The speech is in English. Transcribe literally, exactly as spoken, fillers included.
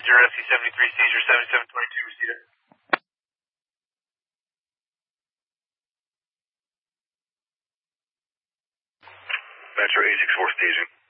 Zero F C seventy-three, seizure seventy-seven twenty-two, receiver. Metro eight six four, staging.